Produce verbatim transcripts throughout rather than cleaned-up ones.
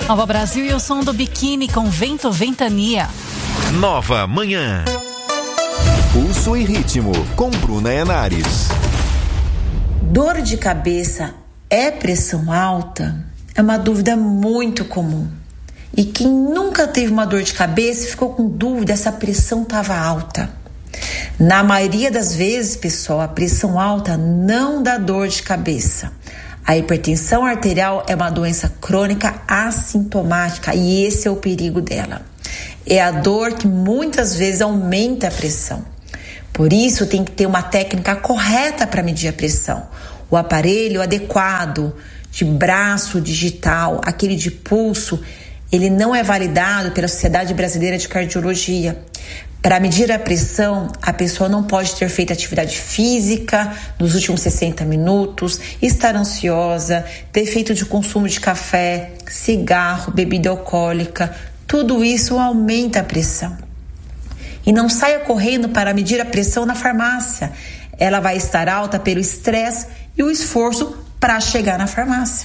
Nova Brasil e o som do biquíni com Vento Ventania. Nova Manhã. Pulso e ritmo com Bruna Henares. Dor de cabeça é pressão alta? É uma dúvida muito comum. E quem nunca teve uma dor de cabeça ficou com dúvida se a pressão estava alta. Na maioria das vezes, pessoal, a pressão alta não dá dor de cabeça. A hipertensão arterial é uma doença crônica assintomática e esse é o perigo dela. É a dor que muitas vezes aumenta a pressão. Por isso tem que ter uma técnica correta para medir a pressão. O aparelho adequado de braço digital, aquele de pulso, ele não é validado pela Sociedade Brasileira de Cardiologia. Para medir a pressão, a pessoa não pode ter feito atividade física nos últimos sessenta minutos, estar ansiosa, ter feito de consumo de café, cigarro, bebida alcoólica. Tudo isso aumenta a pressão. E não saia correndo para medir a pressão na farmácia. Ela vai estar alta pelo estresse e o esforço para chegar na farmácia.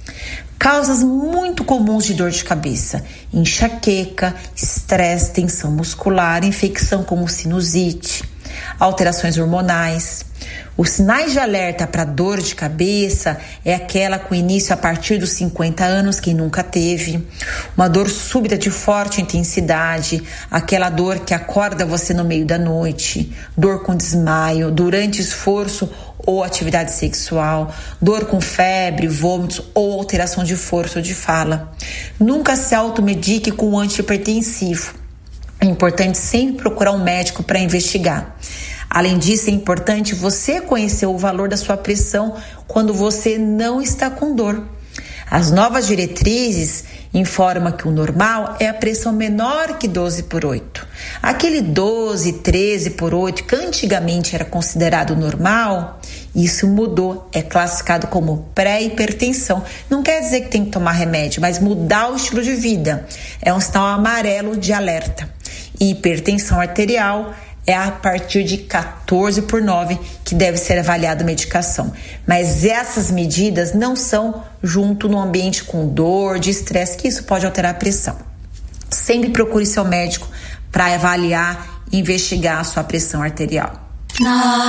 Causas muito comuns de dor de cabeça: enxaqueca, estresse, tensão muscular, infecção como sinusite, alterações hormonais. Os sinais de alerta para dor de cabeça é aquela com início a partir dos cinquenta anos, quem nunca teve, uma dor súbita de forte intensidade, aquela dor que acorda você no meio da noite, dor com desmaio, durante esforço ou atividade sexual, dor com febre, vômitos ou alteração de força ou de fala. Nunca se automedique com antihipertensivo. É importante sempre procurar um médico para investigar. Além disso, é importante você conhecer o valor da sua pressão quando você não está com dor. As novas diretrizes informam que o normal é a pressão menor que doze por oito. Aquele doze, treze por oito, que antigamente era considerado normal, isso mudou, é classificado como pré-hipertensão. Não quer dizer que tem que tomar remédio, mas mudar o estilo de vida. É um sinal amarelo de alerta. E hipertensão arterial é a partir de quatorze por nove que deve ser avaliada a medicação. Mas essas medidas não são junto no ambiente com dor, de estresse, que isso pode alterar a pressão. Sempre procure seu médico para avaliar e investigar a sua pressão arterial.